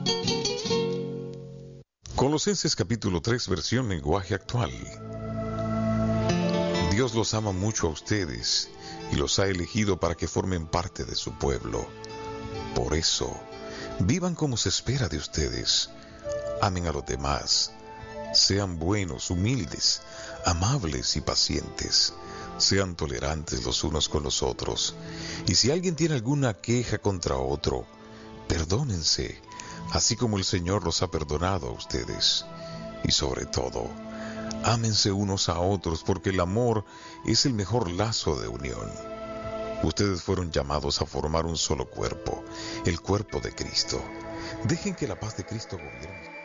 Colosenses capítulo 3, versión lenguaje actual. Dios los ama mucho a ustedes y los ha elegido para que formen parte de su pueblo. Por eso, vivan como se espera de ustedes. Amen a los demás. Sean buenos, humildes, amables y pacientes. Sean tolerantes los unos con los otros. Y si alguien tiene alguna queja contra otro, perdónense, así como el Señor los ha perdonado a ustedes. Y sobre todo, ámense unos a otros, porque el amor es el mejor lazo de unión. Ustedes fueron llamados a formar un solo cuerpo, el cuerpo de Cristo. Dejen que la paz de Cristo gobierne.